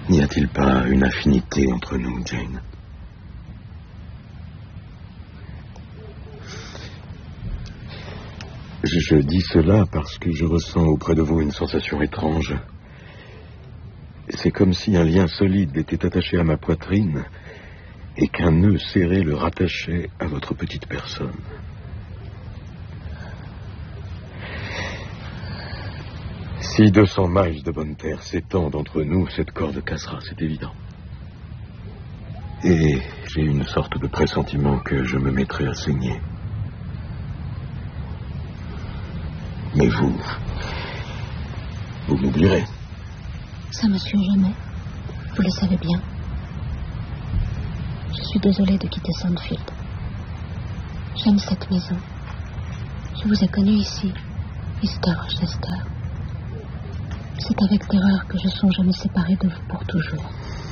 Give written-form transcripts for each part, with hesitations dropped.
N'y a-t-il pas une infinité entre nous, Jane? Je dis cela parce que je ressens auprès de vous une sensation étrange. C'est comme si un lien solide était attaché à ma poitrine et qu'un nœud serré le rattachait à votre petite personne. Si 200 miles de bonne terre s'étendent entre nous, cette corde cassera, c'est évident. Et j'ai une sorte de pressentiment que je me mettrai à saigner. Mais vous m'oublierez. Ça me suit jamais. Vous le savez bien. Je suis désolée de quitter Sandfield. J'aime cette maison. Je vous ai connu ici, Mr. Rochester. C'est avec terreur que je songe à me séparer de vous pour toujours.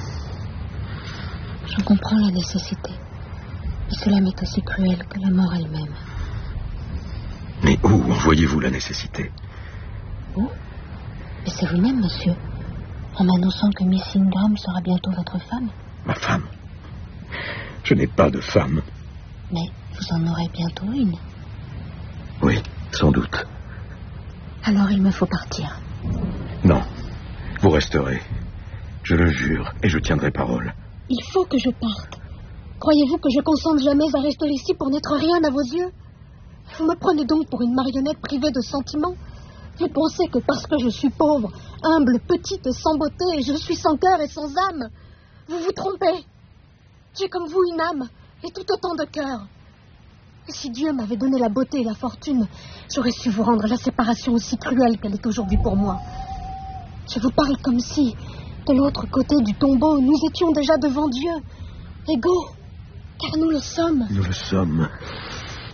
J'en comprends la nécessité, mais cela m'est aussi cruel que la mort elle-même. Mais où voyez-vous la nécessité? Où? Mais c'est vous-même, monsieur, en m'annonçant que Miss Ingram sera bientôt votre femme. Ma femme? Je n'ai pas de femme. Mais vous en aurez bientôt une. Oui, sans doute. Alors il me faut partir. Non, vous resterez. Je le jure, et je tiendrai parole. Il faut que je parte. Croyez-vous que je consente jamais à rester ici pour n'être rien à vos yeux? Vous me prenez donc pour une marionnette privée de sentiments? Vous pensez que parce que je suis pauvre, humble, petite et sans beauté, je suis sans cœur et sans âme? Vous vous trompez. J'ai comme vous une âme et tout autant de cœur. Et si Dieu m'avait donné la beauté et la fortune, j'aurais su vous rendre la séparation aussi cruelle qu'elle est aujourd'hui pour moi. Je vous parle comme si, de l'autre côté du tombeau, nous étions déjà devant Dieu, égaux, car nous le sommes. Nous le sommes.